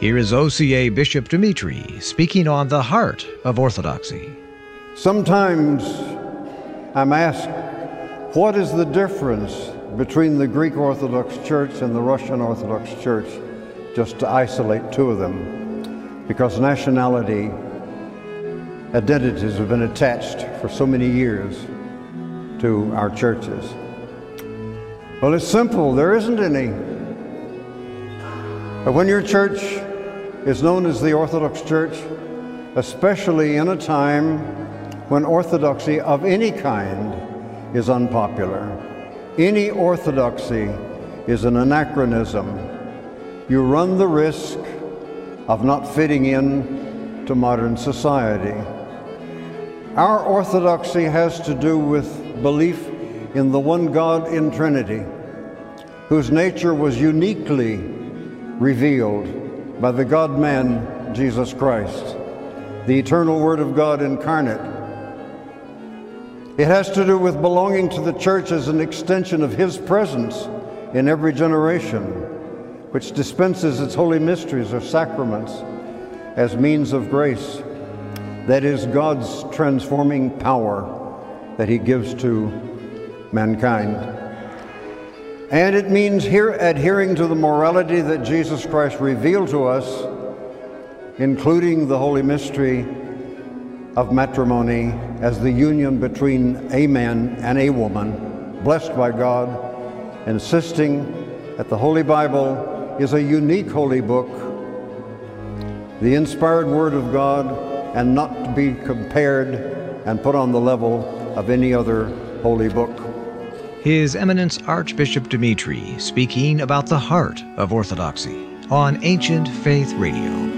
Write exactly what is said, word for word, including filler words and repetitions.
Here is O C A Bishop Dimitri speaking on the heart of Orthodoxy. Sometimes I'm asked, what is the difference between the Greek Orthodox Church and the Russian Orthodox Church, just to isolate two of them, because nationality identities have been attached for so many years to our churches. Well, it's simple, there isn't any. But when your church is known as the Orthodox Church, especially in a time when orthodoxy of any kind is unpopular, any orthodoxy is an anachronism, you run the risk of not fitting in to modern society. Our orthodoxy has to do with belief in the one God in Trinity, whose nature was uniquely revealed by the God-man, Jesus Christ, the eternal Word of God incarnate. It has to do with belonging to the church as an extension of His presence in every generation, which dispenses its holy mysteries or sacraments as means of grace. That is God's transforming power that He gives to mankind. And it means here adhering to the morality that Jesus Christ revealed to us, including the holy mystery of matrimony as the union between a man and a woman, blessed by God, insisting that the Holy Bible is a unique holy book, the inspired Word of God, and not to be compared and put on the level of any other holy book. His Eminence Archbishop Dimitri speaking about the heart of Orthodoxy on Ancient Faith Radio.